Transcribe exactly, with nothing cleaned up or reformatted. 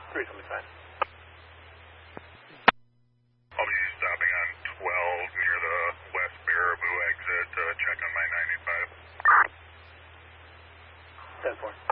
three seventy-five. I'll be stopping on twelve near the West Baraboo exit to check on my ninety-five. ten four.